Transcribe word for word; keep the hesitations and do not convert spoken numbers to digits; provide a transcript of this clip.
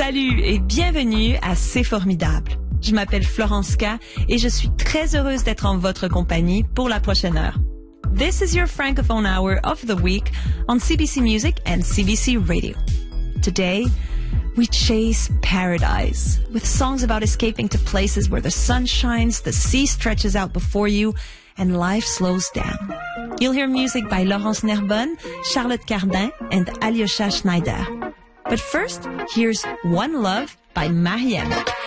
Salut et bienvenue à C'est Formidable. Je m'appelle Florence K et je suis très heureuse d'être en votre compagnie pour la prochaine heure. This is your Francophone Hour of the week on C B C Music and C B C Radio. Today, we chase paradise with songs about escaping to places where the sun shines, the sea stretches out before you, and life slows down. You'll hear music by Laurence Nerbonne, Charlotte Cardin, and Alyosha Schneider. But first, here's One Love by Marianne.